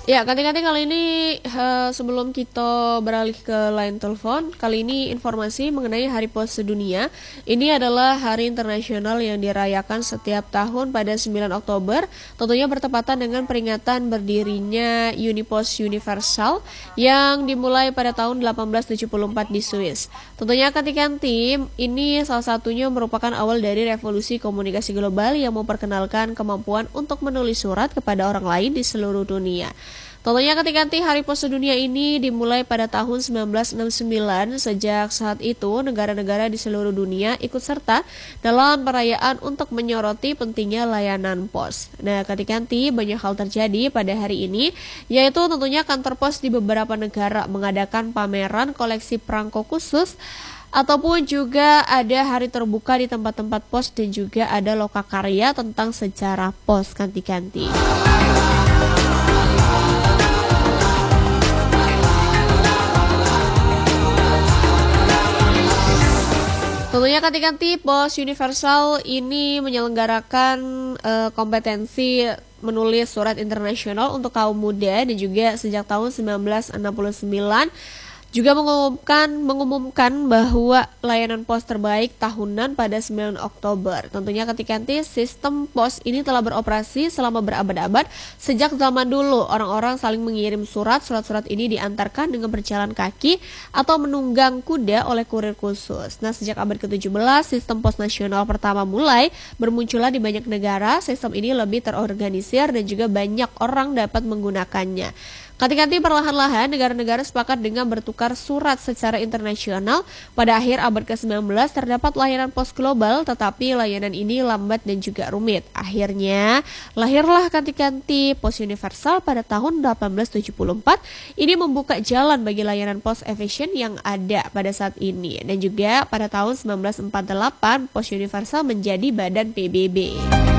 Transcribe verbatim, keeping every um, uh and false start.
Ya, kanti-kanti kali ini eh, sebelum kita beralih ke line telepon, kali ini informasi mengenai Hari Pos Sedunia. Ini adalah hari internasional yang dirayakan setiap tahun pada sembilan Oktober, tentunya bertepatan dengan peringatan berdirinya Unipos Universal yang dimulai pada tahun delapan belas tujuh puluh empat di Swiss. Tentunya kanti-kanti ini salah satunya merupakan awal dari revolusi komunikasi global yang memperkenalkan kemampuan untuk menulis surat kepada orang lain di seluruh dunia. Tentunya kanti-kanti Hari Pos Sedunia ini dimulai pada tahun sembilan belas enam puluh sembilan. Sejak saat itu, negara-negara di seluruh dunia ikut serta dalam perayaan untuk menyoroti pentingnya layanan pos. Nah, kanti-kanti banyak hal terjadi pada hari ini, yaitu tentunya kantor pos di beberapa negara mengadakan pameran koleksi perangko khusus, ataupun juga ada hari terbuka di tempat-tempat pos dan juga ada lokakarya tentang sejarah pos kanti-kanti. Tentunya kanti-kanti Pos Universal ini menyelenggarakan uh, kompetensi menulis surat internasional untuk kaum muda dan juga sejak tahun sembilan belas enam puluh sembilan juga mengumumkan mengumumkan bahwa layanan pos terbaik tahunan pada sembilan Oktober. Tentunya kanti-kanti sistem pos ini telah beroperasi selama berabad-abad. Sejak zaman dulu orang-orang saling mengirim surat. Surat-surat ini diantarkan dengan berjalan kaki atau menunggang kuda oleh kurir khusus. Nah, sejak abad ke tujuh belas sistem pos nasional pertama mulai bermunculan di banyak negara. Sistem ini lebih terorganisir dan juga banyak orang dapat menggunakannya. Kanti-kanti perlahan-lahan negara-negara sepakat dengan bertukar surat secara internasional. Pada akhir abad ke sembilan belas terdapat layanan pos global, tetapi layanan ini lambat dan juga rumit. Akhirnya lahirlah kanti-kanti Pos Universal pada tahun delapan belas tujuh puluh empat. Ini membuka jalan bagi layanan pos efisien yang ada pada saat ini. Dan juga pada tahun sembilan belas empat puluh delapan Pos Universal menjadi badan P B B.